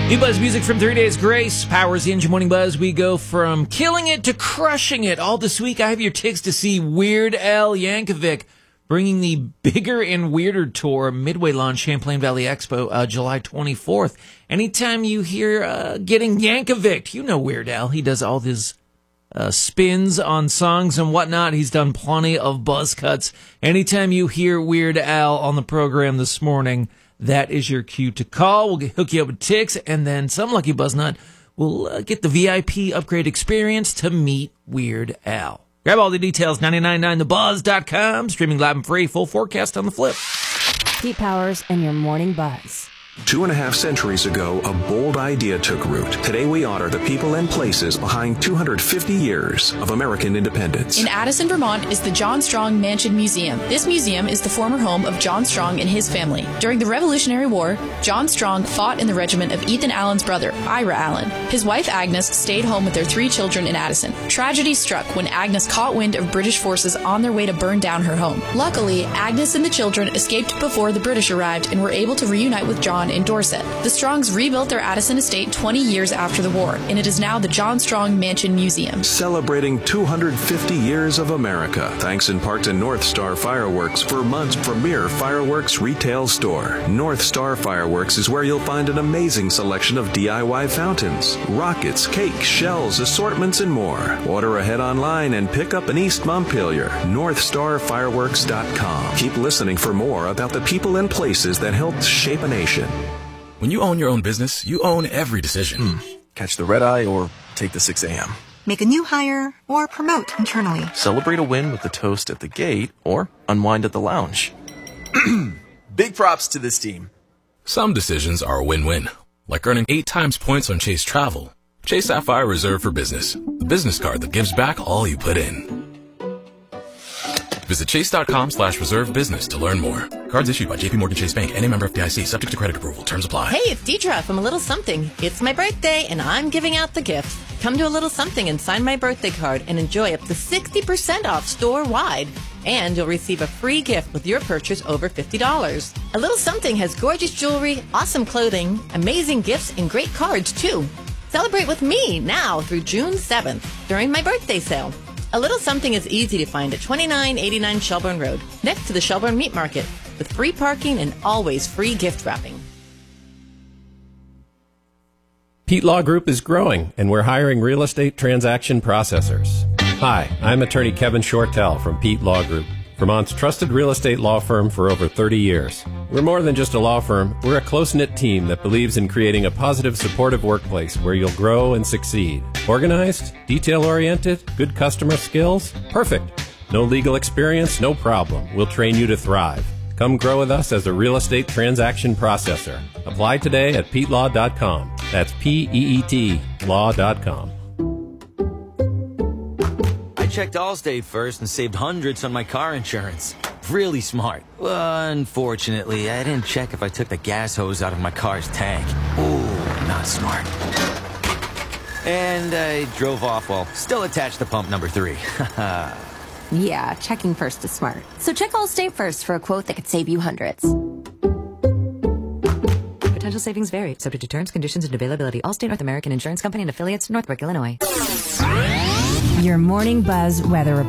New Buzz music from 3 Days Grace powers the Engine Morning Buzz. We go from killing it to crushing it. All this week, I have your tickets to see Weird Al Yankovic bringing the Bigger and Weirder tour, Midway Lawn, Champlain Valley Expo, July 24th. Anytime you hear getting Yankovic, you know Weird Al. He does all his spins on songs and whatnot. He's done plenty of buzz cuts. Anytime you hear Weird Al on the program this morning, that is your cue to call. We'll hook you up with tickets, and then some lucky buzznut will get the VIP upgrade experience to meet Weird Al. Grab all the details, 999thebuzz.com. Streaming live and free. Full forecast on the flip. Pete Powers and your Morning Buzz. 2.5 centuries ago, a bold idea took root. Today we honor the people and places behind 250 years of American independence. In Addison, Vermont is the John Strong Mansion Museum. This museum is the former home of John Strong and his family. During the Revolutionary War, John Strong fought in the regiment of Ethan Allen's brother, Ira Allen. His wife Agnes stayed home with their 3 children in Addison. Tragedy struck when Agnes caught wind of British forces on their way to burn down her home. Luckily, Agnes and the children escaped before the British arrived and were able to reunite with John in Dorset. The Strongs rebuilt their Addison estate 20 years after the war, and it is now the John Strong Mansion Museum. Celebrating 250 years of America, thanks in part to North Star Fireworks, Vermont's premier fireworks retail store. North Star Fireworks is where you'll find an amazing selection of DIY fountains, rockets, cake, shells, assortments, and more. Order ahead online and pick up in East Montpelier. NorthStarFireworks.com. Keep listening for more about the people and places that helped shape a nation. When you own your own business, you own every decision. Catch the red eye or take the 6 a.m. Make a new hire or promote internally. Celebrate a win with the toast at the gate or unwind at the lounge. Big props to this team. Some decisions are a win-win, like earning 8 times points on Chase Travel. Chase Sapphire Reserve for Business, the business card that gives back all you put in. Visit chase.com/reserve business to learn more. Cards issued by JPMorgan Chase Bank, N.A. member FDIC, subject to credit approval. Terms apply. Hey, it's Deidre from A Little Something. It's my birthday, and I'm giving out the gift. Come to A Little Something and sign my birthday card and enjoy up to 60% off store-wide. And you'll receive a free gift with your purchase over $50. A Little Something has gorgeous jewelry, awesome clothing, amazing gifts, and great cards, too. Celebrate with me now through June 7th during my birthday sale. A Little Something is easy to find at 2989 Shelburne Road, next to the Shelburne Meat Market, with free parking and always free gift wrapping. Pete Law Group is growing, and we're hiring real estate transaction processors. Hi, I'm attorney Kevin Shortell from Pete Law Group, Vermont's trusted real estate law firm for over 30 years. We're more than just a law firm. We're a close-knit team that believes in creating a positive, supportive workplace where you'll grow and succeed. Organized, detail-oriented, good customer skills? Perfect. No legal experience? No problem. We'll train you to thrive. Come grow with us as a real estate transaction processor. Apply today at PeteLaw.com. That's P-E-E-T law.com. I checked Allstate first and saved hundreds on my car insurance. Really smart. Unfortunately, I didn't check if I took the gas hose out of my car's tank. Ooh, not smart. And I drove off while still attached to pump number 3. Yeah, checking first is smart. So check Allstate first for a quote that could save you hundreds. Potential savings vary, subject to terms, conditions, and availability. Allstate North American Insurance Company and affiliates, Northbrook, Illinois. Your Morning Buzz weather report.